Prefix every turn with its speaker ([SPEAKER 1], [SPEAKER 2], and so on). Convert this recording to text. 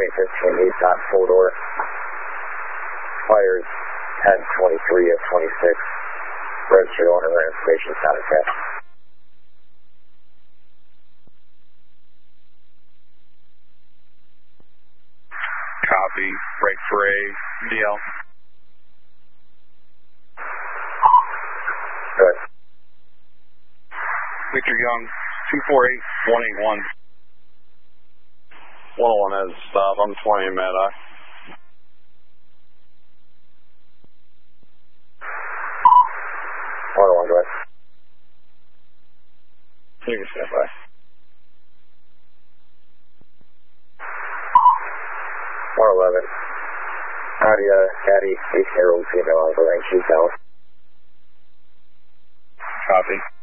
[SPEAKER 1] 2015 Nissan 4-door. Fires 1023 of 26. Registered owner and information is not attached.
[SPEAKER 2] Copy. Break for a DL.
[SPEAKER 1] Good.
[SPEAKER 2] Victor Young, 248-181. 101 has stop. I'm 20 in Mad Eye.
[SPEAKER 1] Go ahead.
[SPEAKER 2] You can stand by.
[SPEAKER 1] 111. Nadia, Daddy, 18-year-old female on the range, she's down.
[SPEAKER 2] Copy.